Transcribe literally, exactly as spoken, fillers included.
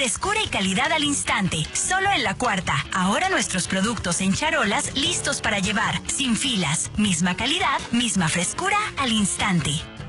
Frescura y calidad al instante, solo en La Cuarta. Ahora nuestros productos en charolas listos para llevar, sin filas. Misma calidad, misma frescura al instante.